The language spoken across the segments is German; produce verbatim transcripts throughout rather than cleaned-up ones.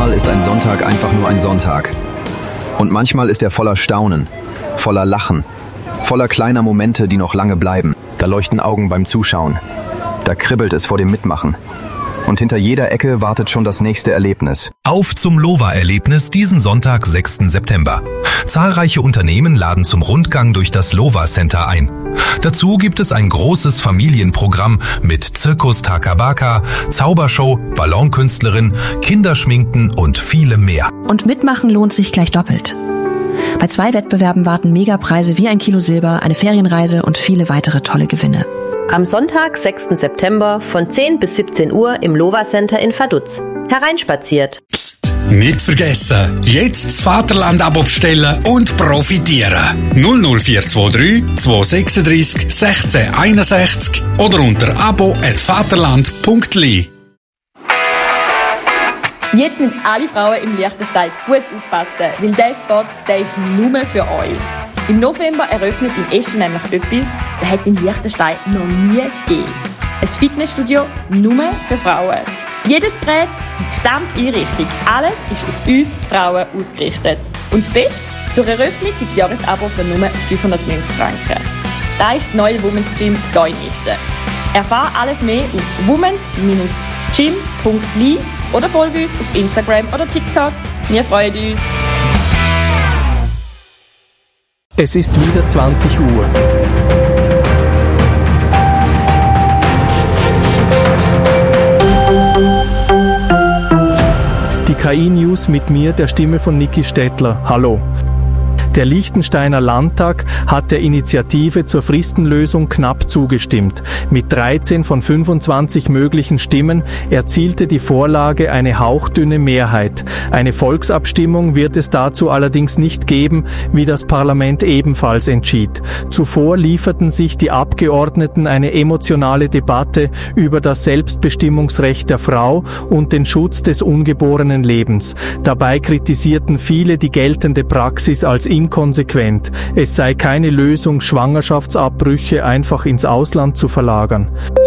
Manchmal ist ein Sonntag einfach nur ein Sonntag. Und manchmal ist er voller Staunen, voller Lachen, voller kleiner Momente, die noch lange bleiben. Da leuchten Augen beim Zuschauen. Da kribbelt es vor dem Mitmachen. Und hinter jeder Ecke wartet schon das nächste Erlebnis. Auf zum Lova-Erlebnis diesen Sonntag, sechsten September. Zahlreiche Unternehmen laden zum Rundgang durch das Lova Center ein. Dazu gibt es ein großes Familienprogramm mit Zirkus Takabaka, Zaubershow, Ballonkünstlerin, Kinderschminken und vielem mehr. Und mitmachen lohnt sich gleich doppelt. Bei zwei Wettbewerben warten Megapreise wie ein Kilo Silber, eine Ferienreise und viele weitere tolle Gewinne. Am Sonntag, sechsten September von zehn bis siebzehn Uhr im Lova Center in Vaduz. Hereinspaziert. Psst, nicht vergessen, jetzt das Vaterland-Abo bestellen und profitieren. null null vier zwei drei zwei sechs drei sechzehn einundsechzig oder unter abo at vaterland punkt l i. Jetzt müssen alle Frauen im Liechtenstein gut aufpassen, weil dieser Spot, der ist nur für euch. Im November eröffnet in Eschen nämlich etwas, das hat es in Liechtenstein noch nie gegeben. Ein Fitnessstudio nur für Frauen. Jedes Gerät, die gesamte Einrichtung, alles ist auf uns Frauen ausgerichtet. Und das Beste, zur Eröffnung gibt es Jahresabo für nur fünfhundertneunzig Franken. Das ist das neue Women's Gym hier in Eschen. Erfahre alles mehr auf womens gym punkt l i oder folge uns auf Instagram oder TikTok. Wir freuen uns. Es ist wieder zwanzig Uhr. Die K I-News mit mir, der Stimme von Niki Stettler. Hallo. Der Liechtensteiner Landtag hat der Initiative zur Fristenlösung knapp zugestimmt. Mit dreizehn von fünfundzwanzig möglichen Stimmen erzielte die Vorlage eine hauchdünne Mehrheit. Eine Volksabstimmung wird es dazu allerdings nicht geben, wie das Parlament ebenfalls entschied. Zuvor lieferten sich die Abgeordneten eine emotionale Debatte über das Selbstbestimmungsrecht der Frau und den Schutz des ungeborenen Lebens. Dabei kritisierten viele die geltende Praxis als inkonsequent. Es sei keine Lösung, Schwangerschaftsabbrüche einfach ins Ausland zu verlagern.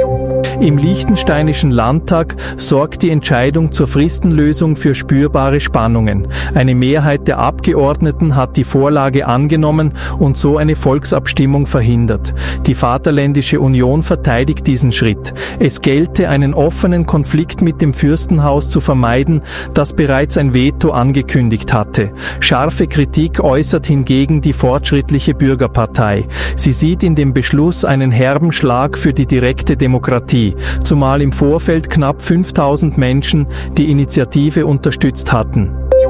Im liechtensteinischen Landtag sorgt die Entscheidung zur Fristenlösung für spürbare Spannungen. Eine Mehrheit der Abgeordneten hat die Vorlage angenommen und so eine Volksabstimmung verhindert. Die Vaterländische Union verteidigt diesen Schritt. Es gelte, einen offenen Konflikt mit dem Fürstenhaus zu vermeiden, das bereits ein Veto angekündigt hatte. Scharfe Kritik äußert hingegen die Fortschrittliche Bürgerpartei. Sie sieht in dem Beschluss einen herben Schlag für die direkte Demokratie, zumal im Vorfeld knapp fünftausend Menschen die Initiative unterstützt hatten.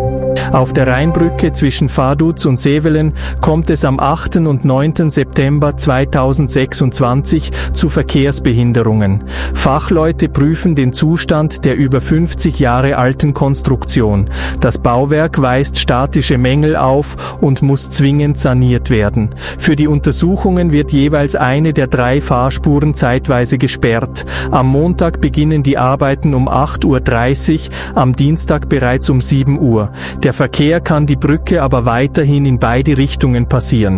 Auf der Rheinbrücke zwischen Vaduz und Sevelen kommt es am achten und neunten September zweitausendsechsundzwanzig zu Verkehrsbehinderungen. Fachleute prüfen den Zustand der über fünfzig Jahre alten Konstruktion. Das Bauwerk weist statische Mängel auf und muss zwingend saniert werden. Für die Untersuchungen wird jeweils eine der drei Fahrspuren zeitweise gesperrt. Am Montag beginnen die Arbeiten um acht Uhr dreißig, am Dienstag bereits um sieben Uhr. Der Verkehr kann die Brücke aber weiterhin in beide Richtungen passieren.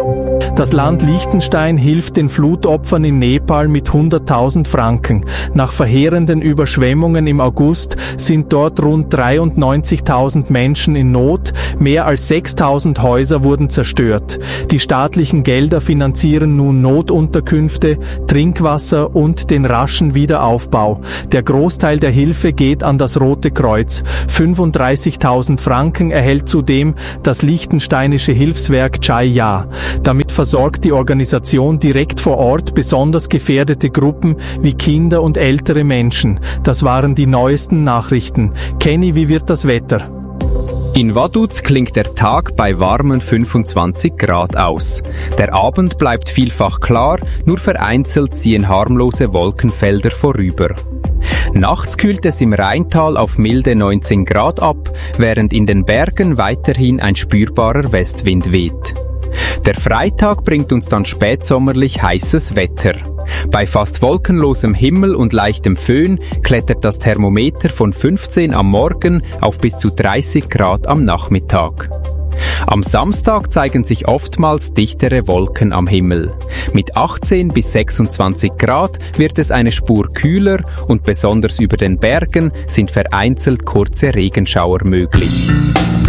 Das Land Liechtenstein hilft den Flutopfern in Nepal mit hunderttausend Franken. Nach verheerenden Überschwemmungen im August sind dort rund dreiundneunzigtausend Menschen in Not. Mehr als sechstausend Häuser wurden zerstört. Die staatlichen Gelder finanzieren nun Notunterkünfte, Trinkwasser und den raschen Wiederaufbau. Der Großteil der Hilfe geht an das Rote Kreuz. fünfunddreißigtausend Franken erhält zudem das liechtensteinische Hilfswerk Chaya. Damit versorgt die Organisation direkt vor Ort besonders gefährdete Gruppen wie Kinder und ältere Menschen. Das waren die neuesten Nachrichten. Kenny, wie wird das Wetter? In Vaduz klingt der Tag bei warmen fünfundzwanzig Grad aus. Der Abend bleibt vielfach klar, nur vereinzelt ziehen harmlose Wolkenfelder vorüber. Nachts kühlt es im Rheintal auf milde neunzehn Grad ab, während in den Bergen weiterhin ein spürbarer Westwind weht. Der Freitag bringt uns dann spätsommerlich heißes Wetter. Bei fast wolkenlosem Himmel und leichtem Föhn klettert das Thermometer von fünfzehn am Morgen auf bis zu dreißig Grad am Nachmittag. Am Samstag zeigen sich oftmals dichtere Wolken am Himmel. Mit achtzehn bis sechsundzwanzig Grad wird es eine Spur kühler und besonders über den Bergen sind vereinzelt kurze Regenschauer möglich.